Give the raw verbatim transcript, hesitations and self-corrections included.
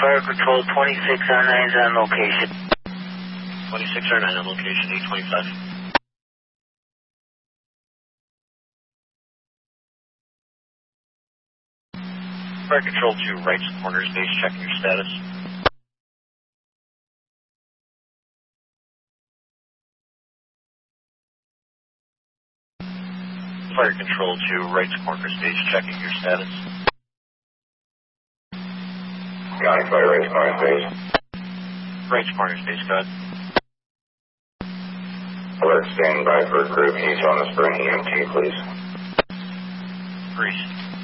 Fire Control twenty-six R nine is on location. twenty-six R nine on location, eight twenty-five. Fire Control two, right corners base, checking your status. Fire Control two, right corners base, checking your status. County Fire, right corners base. Right corners base, go ahead. Alert, standing by for group heat on the spring E M T, please. Grease.